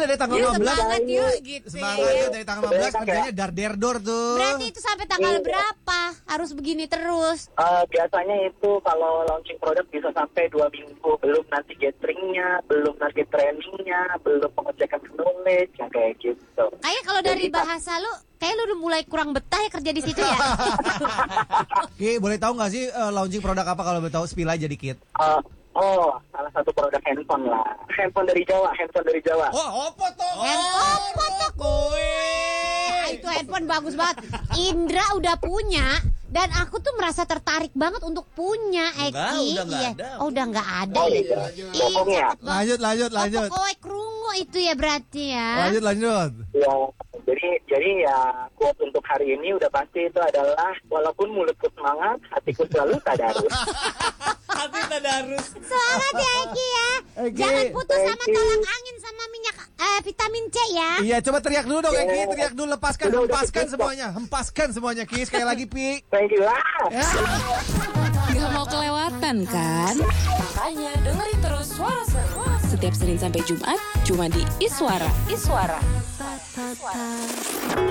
udah dari tanggal 15. Semangat yuk gitu. Semangat yuk dari tanggal 15 kerjanya dar-der-dor tuh. Berarti itu sampai tanggal berapa? Harus begini terus. Biasanya itu kalau launching produk bisa sampai 2 minggu. Belum nanti gatheringnya, belum nanti trainingnya, belum pengecekan knowledge, yang kayak gitu. Kayak kalau dari bahasa lu, kayak lu udah mulai kurang betah ya kerja di situ ya. Ki, boleh tahu nggak sih launching produk apa kalau boleh tahu spill aja dikit? Salah satu produk handphone lah. Handphone dari Jawa. Oh, apa tuh? Handphone tuh kowe. Itu handphone bagus banget. Indra udah punya dan aku tuh merasa tertarik banget untuk punya Eki. Udah nggak ada. Oh, udah nggak ada. Oh, ya. iya. Ih, Bohong ya? cepet banget. Lanjut. Oh, kowe krungu itu ya berarti ya. Lanjut. Ya, jadi ya quote untuk hari ini udah pasti itu adalah walaupun mulutku semangat, hatiku selalu tadarus. Tapi tadarus. Semangat ya Eki ya. Eki. Jangan putus sama Thank you. tolak angin sama minyak vitamin C ya. Iya, coba teriak dulu dong, Ki. Teriak dulu, lepaskan, Udah, hempaskan cukup. semuanya. Hempaskan semuanya, Ki. Sekali lagi, Pi. Thank you lah. Gak mau kelewatan kan? Makanya dengerin terus Suara Seru setiap Senin sampai Jumat cuma di Iswara.